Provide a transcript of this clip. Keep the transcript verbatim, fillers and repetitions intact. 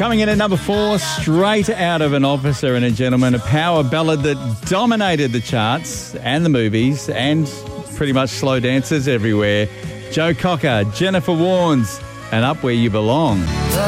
Coming in at number four, straight out of An Officer and a Gentleman, a power ballad that dominated the charts and the movies and pretty much slow dancers everywhere. Joe Cocker, Jennifer Warnes, and Up Where You Belong.